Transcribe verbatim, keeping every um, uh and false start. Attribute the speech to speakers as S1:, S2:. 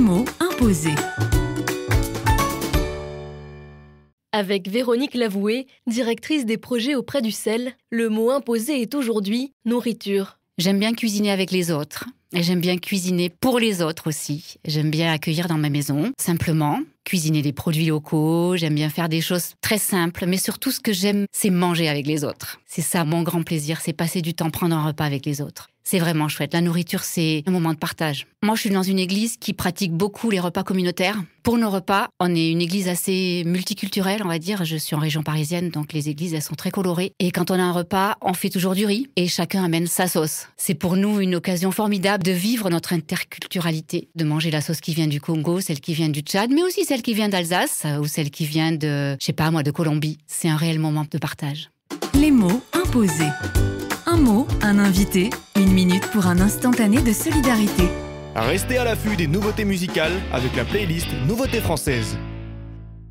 S1: mots imposés.
S2: Avec Véronique Lavoué, directrice des projets auprès du C E L, le mot imposé est aujourd'hui nourriture.
S3: J'aime bien cuisiner avec les autres. Et j'aime bien cuisiner pour les autres aussi. J'aime bien accueillir dans ma maison, simplement. Cuisiner des produits locaux, j'aime bien faire des choses très simples. Mais surtout, ce que j'aime, c'est manger avec les autres. C'est ça, mon grand plaisir, c'est passer du temps, prendre un repas avec les autres. C'est vraiment chouette. La nourriture, c'est un moment de partage. Moi, je suis dans une église qui pratique beaucoup les repas communautaires. Pour nos repas, on est une église assez multiculturelle, on va dire. Je suis en région parisienne, donc les églises, elles sont très colorées. Et quand on a un repas, on fait toujours du riz et chacun amène sa sauce. C'est pour nous une occasion formidable de vivre notre interculturalité, de manger la sauce qui vient du Congo, celle qui vient du Tchad, mais aussi celle qui vient d'Alsace ou celle qui vient de, je sais pas moi, de Colombie. C'est un réel moment de partage.
S1: Les mots imposés. Un mot, un invité, une minute pour un instantané de solidarité.
S4: Restez à l'affût des nouveautés musicales avec la playlist Nouveautés françaises.